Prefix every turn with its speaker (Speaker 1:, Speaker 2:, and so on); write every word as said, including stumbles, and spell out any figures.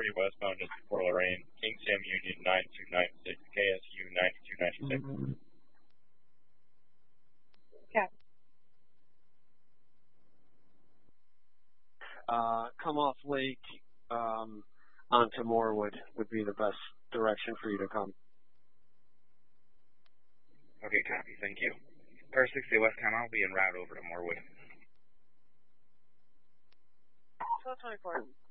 Speaker 1: forty westbound is Fort Lorraine, King Sam Union nine two nine six, K S U ninety-two ninety-six.
Speaker 2: Mm-hmm.
Speaker 3: Yeah.
Speaker 2: Uh, come off Lake um, onto Morewood would be the best direction for you to come.
Speaker 4: Okay, copy. Thank you. Par sixty Westcom, I'll be en route over to Morewood.
Speaker 3: twelve twenty-four.